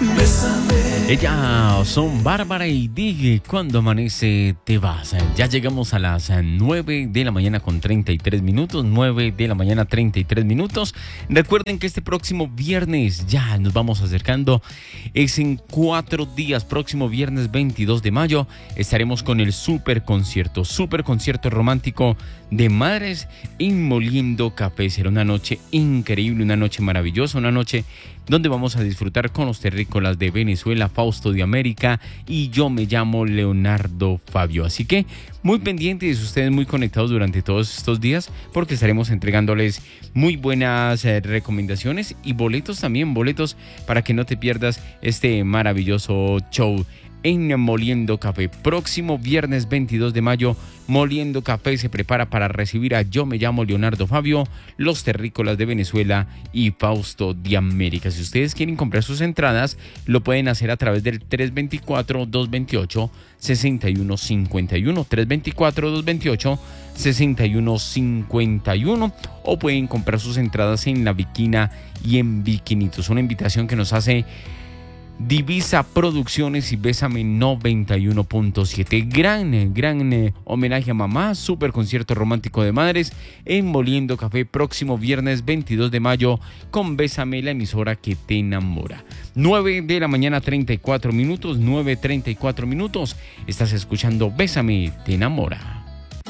Ellas son Bárbara y Dig, cuando amanece te vas. Ya llegamos a las 9 de la mañana con 33 minutos, 9 de la mañana 33 minutos. Recuerden que este próximo viernes ya nos vamos acercando, es en 4 días, próximo viernes 22 de mayo, estaremos con el super concierto romántico de Madres en Moliendo Café. Será una noche increíble, una noche maravillosa, una noche donde vamos a disfrutar con los terrícolas de Venezuela, Fausto de América y yo me llamo Leonardo Fabio. Así que muy pendientes, ustedes muy conectados durante todos estos días, porque estaremos entregándoles muy buenas recomendaciones y boletos también, boletos para que no te pierdas este maravilloso show en Moliendo Café. Próximo viernes 22 de mayo, Moliendo Café se prepara para recibir a Yo me llamo Leonardo Fabio, los terrícolas de Venezuela y Fausto de América. Si ustedes quieren comprar sus entradas, lo pueden hacer a través del 324-228-6151, 324-228-6151, o pueden comprar sus entradas en La Viquina y en Viquinitos. Una invitación que nos hace Divisa Producciones y Bésame 91.7. Gran homenaje a mamá, super concierto romántico de madres en Moliendo Café, próximo viernes 22 de mayo con Bésame, la emisora que te enamora. 9 de la mañana 34 minutos, 9:34 minutos. Estás escuchando Bésame, te enamora.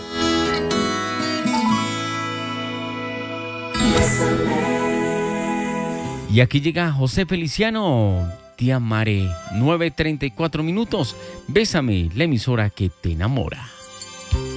Y aquí llega José Feliciano, Te amaré, 9:34 minutos. Bésame, la emisora que te enamora.